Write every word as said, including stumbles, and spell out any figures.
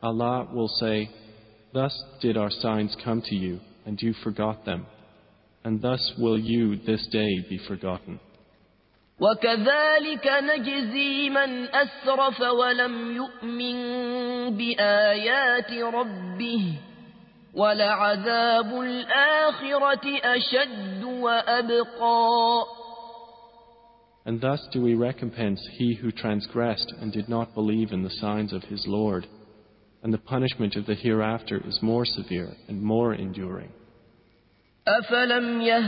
Allah will say, thus did our signs come to you, and you forgot them, and thus will you this day be forgotten. وَكَذَلِكَ نَجْزِي مَنْ أَسْرَفَ وَلَمْ يُؤْمِنْ بِآيَاتِ رَبِّهِ وَلَعَذَابُ الْآخِرَةِ أَشَدُّ وَأَبْقَى. And thus do we recompense he who transgressed and did not believe in the signs of his Lord, and the punishment of the hereafter is more severe and more enduring. أَفَلَمْ